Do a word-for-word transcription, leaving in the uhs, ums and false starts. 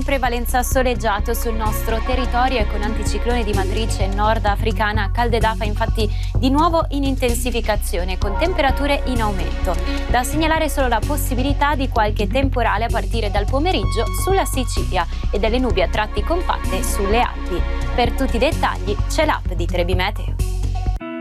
prevalenza soleggiato sul nostro territorio e con anticiclone di matrice nordafricana. Caldedafa infatti di nuovo in intensificazione con temperature in aumento. Da segnalare solo la possibilità di qualche temporale a partire dal pomeriggio sulla Sicilia e delle nubi a tratti compatte sulle Alpi. Per tutti i dettagli c'è l'app di Trebi Meteo.